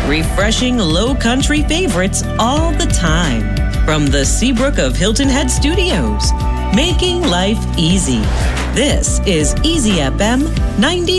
refreshing low country favorites all the time. From the Seabrook of Hilton Head Studios, making life easy. This is Easy FM 90.